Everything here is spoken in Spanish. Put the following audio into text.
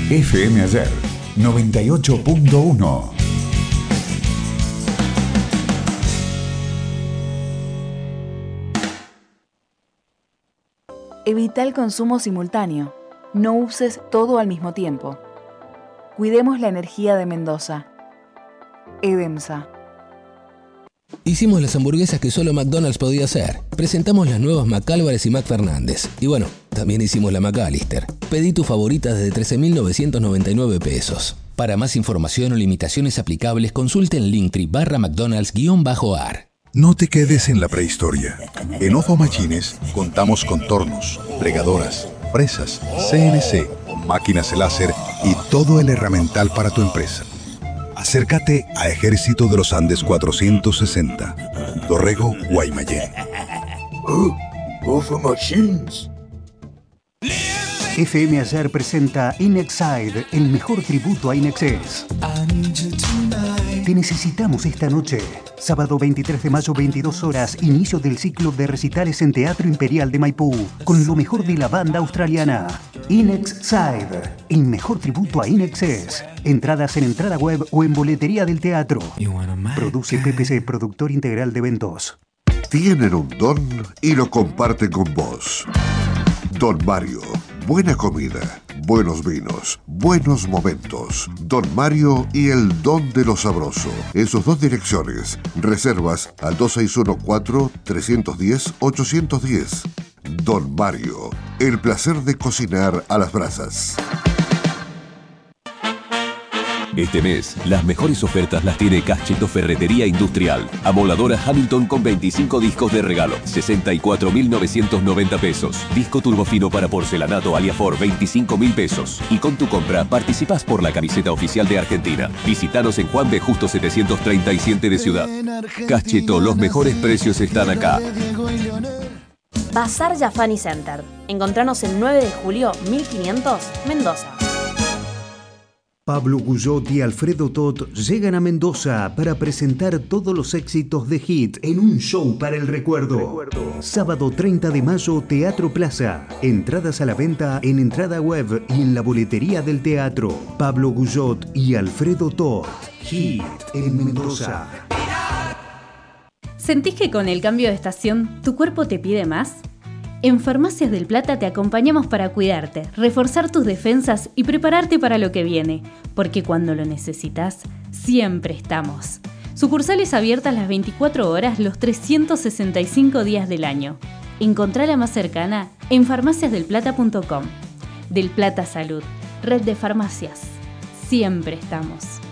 FM Ayer 98.1. Evita el consumo simultáneo. No uses todo al mismo tiempo. Cuidemos la energía de Mendoza. Edemsa. Hicimos las hamburguesas que solo McDonald's podía hacer. Presentamos las nuevas McAlvarez y McFernández. Y bueno, también hicimos la McAllister. Pedí tu favorita desde 13.999 pesos. Para más información o limitaciones aplicables, consulte en Linktree/McDonald's_AR. No te quedes en la prehistoria. En Ojo Machines contamos con tornos, fregadoras, presas, CNC, máquinas láser y todo el herramental para tu empresa. Acércate a Ejército de los Andes 460, Dorrego, Guaymallén. Ojo Machines. FM Ayer presenta Inexide, el mejor tributo a Inexcess. Te necesitamos esta noche. Sábado 23 de mayo, 22 horas, inicio del ciclo de recitales en Teatro Imperial de Maipú, con lo mejor de la banda australiana. Inexide, el mejor tributo a Inexcess. Entradas en entrada web o en boletería del teatro. Produce PPC, productor integral de eventos. Tienen un don y lo comparten con vos. Don Mario. Buena comida, buenos vinos, buenos momentos. Don Mario y el don de lo sabroso. En sus dos direcciones. Reservas al 2614-310-810. Don Mario, el placer de cocinar a las brasas. Este mes, las mejores ofertas las tiene Cacheto Ferretería Industrial. Amoladora Hamilton con 25 discos de regalo, 64.990 pesos. Disco turbofino para porcelanato Aliafor, 25.000 pesos. Y con tu compra participás por la camiseta oficial de Argentina. Visítanos en Juan B. Justo 737 de Ciudad. Cacheto, los mejores precios están acá. Bazar Jafani Center. Encontranos el 9 de julio, 1500, Mendoza. Pablo Guyot y Alfredo Tot llegan a Mendoza para presentar todos los éxitos de Hit en un show para el recuerdo. Sábado 30 de mayo, Teatro Plaza. Entradas a la venta en entrada web y en la boletería del teatro. Pablo Guyot y Alfredo Tot. Hit en Mendoza. ¿Sentís que con el cambio de estación tu cuerpo te pide más? En Farmacias del Plata te acompañamos para cuidarte, reforzar tus defensas y prepararte para lo que viene, porque cuando lo necesitas, siempre estamos. Sucursales abiertas las 24 horas, los 365 días del año. Encontrá la más cercana en farmaciasdelplata.com. Del Plata Salud, red de farmacias. Siempre estamos.